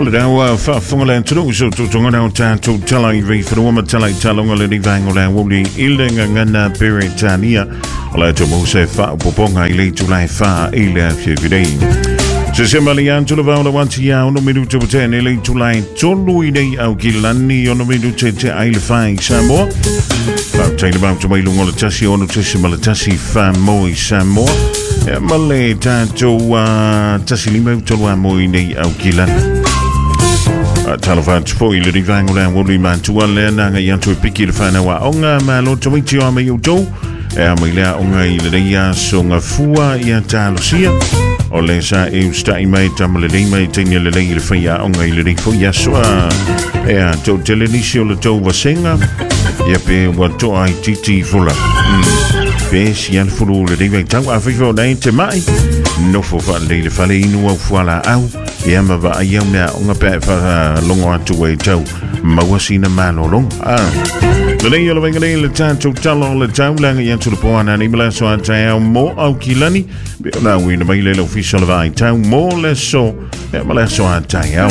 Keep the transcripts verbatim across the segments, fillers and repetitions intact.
Well, now, uh, Fungalan to so to Tonga to tell I for the woman tell I tell on the Vangolan will be Iling and Peritania, or to Mose Fa Poponga, late to life far, Ila Fugade. Sesembalian to the Vanda once a year on the middle to ten, late to line, Tolu Day, Aukilani on the middle to I'll find some more. I'll tell about to my long on the Tassi on the Tassi Malatasi Fam Moi Sam more. Malay to Tassilimo to Moine Aukilan. Talafat for the Vanguard and Woolly Man to one land and a young to pick it fan our onga malo to meet you on my toe. Amelia onga ilea song a fua yantalosia. Or lesa e stai mai tamale mai tenia le le fia onga ile for yaswa. Ea to telenisio le to vasenga. Yepe what to I titi fulla. Pes yan fulu le ding tau a fifo nei te mai no fo fa le fa le inu au fala au ya ma va ya na nga pe fa longo atu we tau ma wasina mano long ah le le yo venga le tanto talo le tau langa yan tu po ana ni mala so ata mo au kilani na wi na mai le official vai tau mo le so mala so ata ya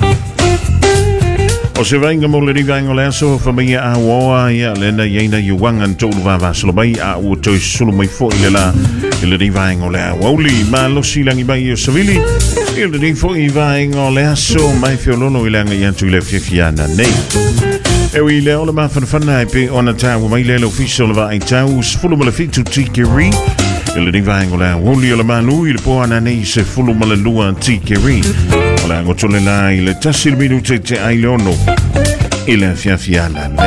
O se venga mo le rivango le so famia a woa ya lena yena yuwanga tolu va va solo mai a o to solo mai fo ile la le rivango le woli ma lo silangi mai o savili il ri fo i vango le so mai fiolono ile nga yantu le fifiana nei e wi le ola ma fan fan nai pe on a tawo mai le official va i tawo sfulu mo le fitu tikiri il rivango le woli ola ma lui il po ana nei se fulu mo le lua tikiri Ola ngotole la ile tasil minute te ailono ile fia fiala nei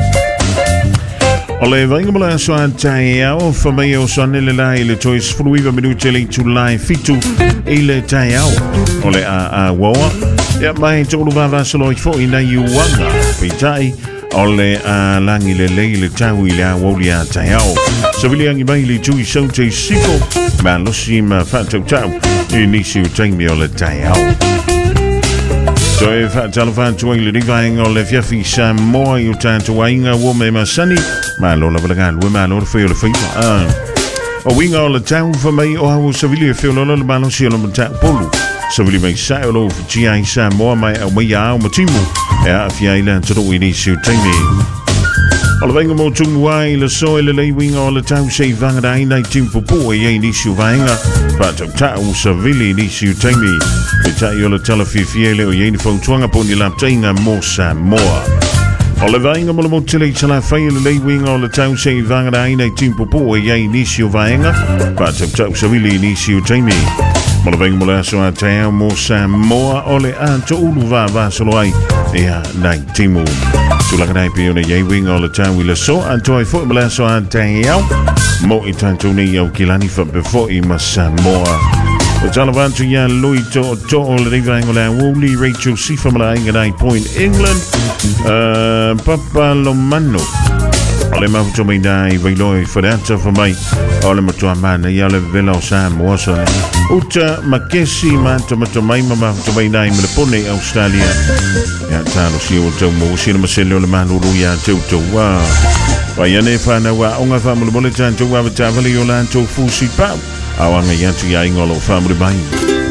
Ola vengola so antaia o famio sonele la ile tois fluiva minute le to live fitu ile taia Ola a a woa ya mai tolu va solo fo ina yuanga pitai Ole a langi le le le tau ile a wolia taia so viliangi mai le tu so te siko ma lo si ma fato tau inisi utami ole taia So if I tell fan to ile divine or le fiafi sam mo you turn to winga wo me masani ma lo la blagan we ma lo feel le feel ah o winga all the town for me o how so really feel lo le malo si lo mta polu so really make say lo gi ai sam mo mai o me ya o matimu ya fia ile to we need to take me Al venga mo tu wai le so ile le winga all the town say vanga dai nineteen for boy ye ni su vanga but ta o so really need to take me Ita yo le telefifiele o yeni fong twanga poni la tainga mosa moa. O le vainga mo le motele tala faile le wing o le tau se vanga da ina timpo po e ye inisio vainga. But tau so really inisio taimi. Mo le vainga mo le aso a tau mosa moa o le anto ulu va va solo ai. Ea nai timu. Tulaka nai pio ne ye wing o le tau i le so anto ai fo mo le aso a tau. Mo i tanto ni au kilani fa before i masa moa. O talavantu ya lui to to o le rivangola Wooly Rachel Sifamala Inganai Point England uh, Papa Lomano o le mafuto mai dai vailoi whareata for mai o le matua mana ia le vela o Sam Watson uta makesi manta matua mai ma mafuto mai dai me le pone Australia ia talo si o tau mo si le masele o le manuru ia tau tau wa wa ia ne whana wa onga whamule mole tanto wa vata vali o lanto fusi pau Awanga yantu ya ingolo family bai.